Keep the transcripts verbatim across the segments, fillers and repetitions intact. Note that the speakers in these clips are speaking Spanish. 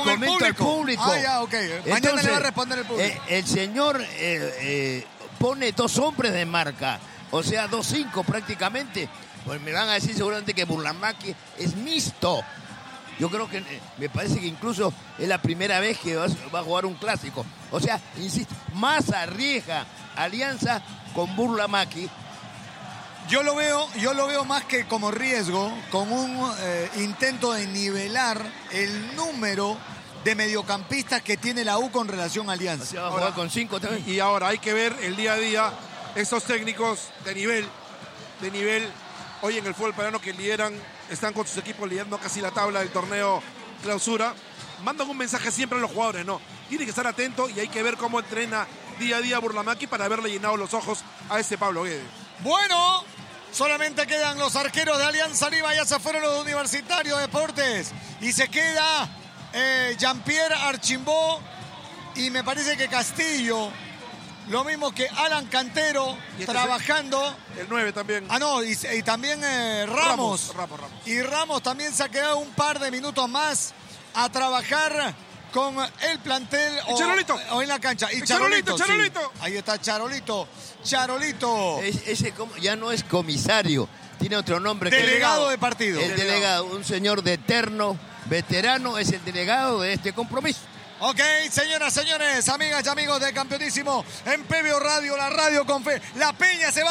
con el comento público. al público. Ah, ya, ok. Mañana Entonces, le va a responder el público. Eh, el señor eh, eh, pone dos hombres de marca, o sea, dos cinco prácticamente. Pues me van a decir seguramente que Burlamaqui es mixto. Yo creo que, eh, me parece que incluso es la primera vez que va, va a jugar un clásico. O sea, insisto, más arriesga Alianza con Burlamaqui. Yo lo veo, yo lo veo más que como riesgo, con un eh, intento de nivelar el número de mediocampistas que tiene la U con relación a Alianza. O sea, va a jugar con cinco también. Y ahora hay que ver el día a día esos técnicos de nivel, de nivel, hoy en el fútbol peruano que lideran, están con sus equipos liderando casi la tabla del torneo clausura, mandan un mensaje siempre a los jugadores, ¿no? Tienen que estar atentos y hay que ver cómo entrena día a día Burlamaqui para haberle llenado los ojos a ese Pablo Guede. Bueno, solamente quedan los arqueros de Alianza Lima, ya se fueron los Universitarios Deportes y se queda eh, Jean-Pierre Archimbó y me parece que Castillo, lo mismo que Alan Cantero, Y este trabajando. El nueve también. Ah, no, y, y también eh, Ramos. Ramos, Ramos, Ramos. Y Ramos también se ha quedado un par de minutos más a trabajar con el plantel Y o, Charolito. o en la cancha. Y Y Charolito, Charolito, sí. Charolito. Ahí está Charolito. Charolito. Es- ese como- ya no es comisario, tiene otro nombre. que- Delegado de partido. El delegado, un señor de eterno veterano, es el delegado de este compromiso. Ok, señoras, señores, amigas y amigos de Campeonísimo, en P B O Radio, la radio con fe. La Peña se va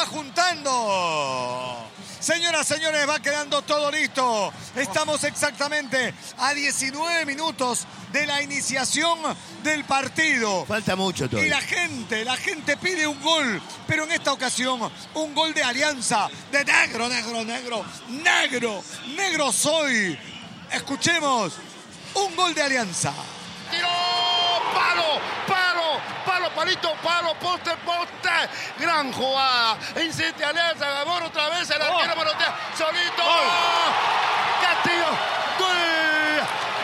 juntando. Señoras, señores, va quedando todo listo. Estamos exactamente a diecinueve minutos de la iniciación del partido. Falta mucho Y todavía. la gente, la gente pide un gol, pero en esta ocasión un gol de Alianza, de negro, negro, negro, negro, negro soy. Escuchemos, un gol de Alianza. tiró, palo, palo, palo, palito, palo, poste, poste, gran jugada, insiste Alianza, Gabón otra vez, el arquero manotea, solito, Castillo, gol,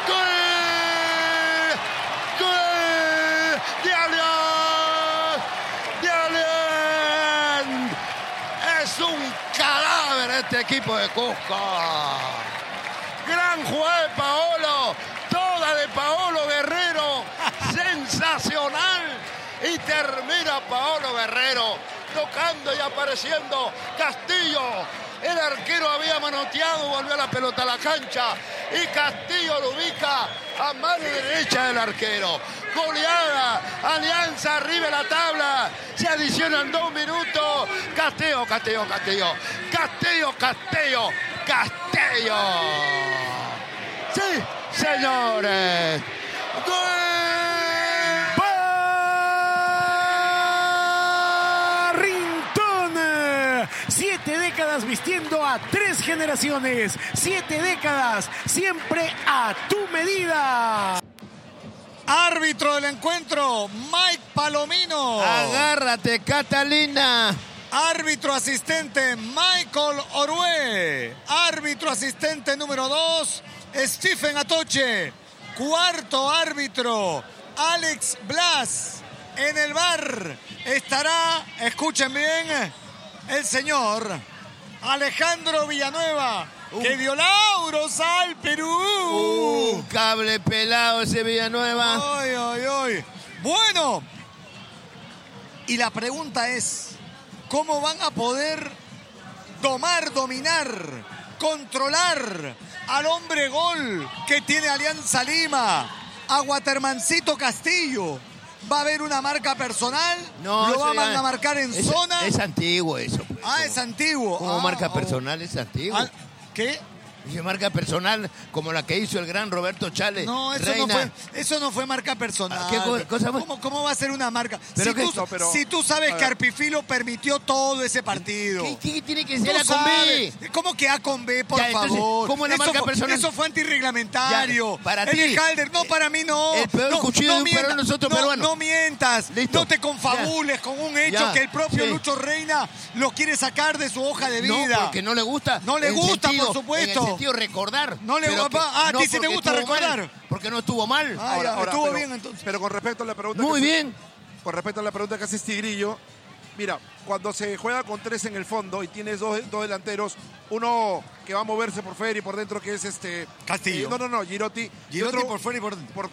gol, gol, de Alianza, de Alianza, es un cadáver este equipo de Cusco, gran jugada de Paolo, toda de Paolo Guerrero, sensacional, y termina Paolo Guerrero tocando y apareciendo Castillo. El arquero había manoteado, volvió la pelota a la cancha y Castillo lo ubica a mano derecha del arquero. Goleada, Alianza arriba de la tabla, se adicionan dos minutos. Castillo, Castillo, Castillo, Castillo, Castillo, Castillo. Sí, señores. Barrington. Siete décadas vistiendo a tres generaciones. Siete décadas siempre a tu medida. Árbitro del encuentro, Mike Palomino. Agárrate, Catalina. Árbitro asistente, Michael Orue. Árbitro asistente número dos, Stephen Atoche. Cuarto árbitro, Alex Blas. En el bar estará, escuchen bien, el señor Alejandro Villanueva, uh. que dio lauros al Perú. Un uh, cable pelado ese Villanueva. Ay, ay, ay. Bueno, y la pregunta es, ¿cómo van a poder domar, dominar, controlar al hombre gol que tiene Alianza Lima, a Watermancito Castillo? ¿Va a haber una marca personal? No, ¿Lo van ya, a marcar en es, zona? Es antiguo eso. Pues. Ah, es antiguo. Como ah, marca oh. personal es antiguo. Ah, ¿qué? Dice marca personal como la que hizo el gran Roberto Chale. No, eso Reina. no fue, eso no fue marca personal. ¿Qué co cosa fue? ¿Cómo, ¿Cómo va a ser una marca? ¿Pero si, qué? tú, No, pero, si tú sabes que Arpifilo permitió todo ese partido. ¿Qué, qué tiene que Tú ser A con sabes. B? ¿Cómo que A con B, por Ya, entonces, favor? ¿cómo la eso marca fue, personal? Eso fue antirreglamentario. Ya, para el ti. Halder, no, para mí no. El peor no, cuchillo no de un mientas, peruano es otro no, peruano. No mientas. Listo. No te confabules Ya. con un hecho Ya. que el propio Sí. Lucho Reina lo quiere sacar de su hoja de vida. No, porque no le gusta. No le en gusta, sentido- por supuesto. En el sentido recordar. No le pero gusta. que- Ah, a no ti sí te porque gusta estuvo recordar. mal, porque no estuvo mal. Ah, ya, estuvo pero, bien, entonces. Pero con respecto a la pregunta Muy que bien. Hace, con respecto a la pregunta que hace Tigrillo, mira, cuando se juega con tres en el fondo y tienes dos, dos delanteros, uno que va a moverse por fuera y por dentro, que es este Castillo. eh, no, no, no, Girotti. y Girotti otro por fuera y por dentro. Por,